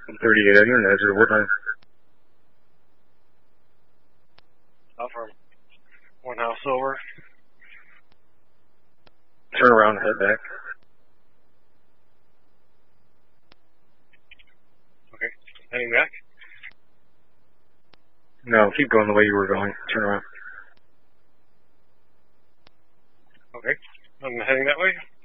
38 on your Nazar, what time? Out from one house over. Turn around and head back. Okay. Heading back? No, keep going the way you were going. Turn around. Okay. I'm heading that way?